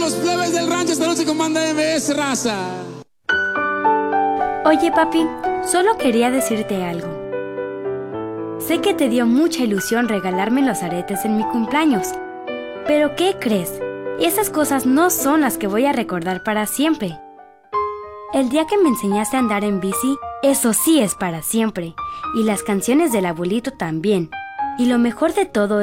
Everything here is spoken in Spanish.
los plebes del rancho esta noche con banda MS, raza. Oye, papi, solo quería decirte algo. Sé que te dio mucha ilusión regalarme los aretes en mi cumpleaños. Pero ¿qué crees? Esas cosas no son las que voy a recordar para siempre. El día que me enseñaste a andar en bici, eso sí es para siempre. Y las canciones del abuelito también. Y lo mejor de todo